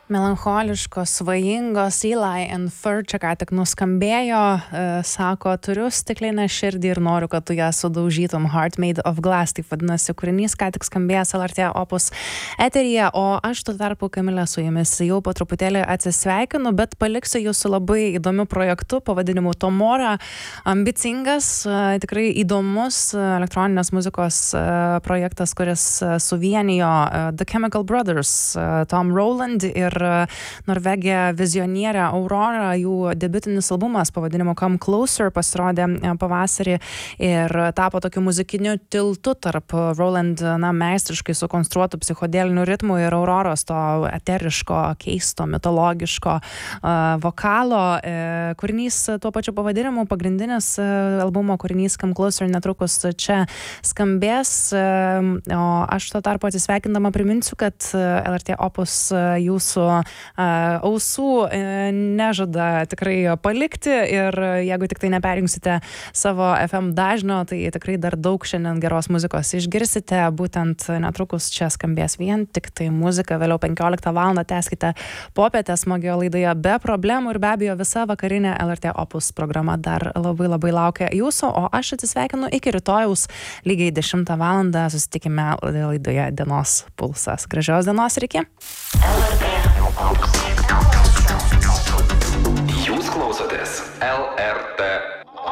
Melancholiškos, svajingos Eli and Fur čia ką tik nuskambėjo, sako, turiu stiklinę širdį ir noriu, kad tu ją sudaužytum. Heart Made of Glass, taip vadinasi kūrinys, ką tik skambėjęs LRT Opus eteryje, o aš tuo tarpu, Kamilė, su jumis jau po truputėlį atsisveikinu, bet paliksiu jūs su labai įdomiu projektu pavadinimu Tomorrow. Ambicingas, tikrai įdomus elektroninės muzikos projektas, kuris suvienijo The Chemical Brothers, Tom Rowland ir Norvegija vizionierė Aurora. Jų debiutinis albumas pavadinimu Come Closer pasirodė pavasarį ir tapo tokiu muzikiniu tiltu tarp Rowland meistriškai sukonstruotų psichodelinių ritmų ir Auroros to eteriško, keisto, mitologiško vokalo. Kūrinys tuo pačiu pavadinimu, pagrindinis albumo kūrinys Come Closer netrukus čia skambės, o aš tuo tarpu atsisveikindama priminsiu, kad LRT Opus jūsų ausų nežada tikrai palikti ir jeigu tik tai neperjungsite savo FM dažnio, tai tikrai dar daug šiandien geros muzikos išgirsite. Būtent netrukus čia skambės vien tik tai muzika, vėliau 15 val. Tęskite popietę smagioje laidoje be problemų ir be abejo visa vakarinė LRT Opus programa dar labai labai laukia jūsų, o aš atsisveikinu iki rytojaus lygiai 10 val. Susitikime laidoje Dienos pulsas. Gražios dienos ir iki. Jūs klausotės LRT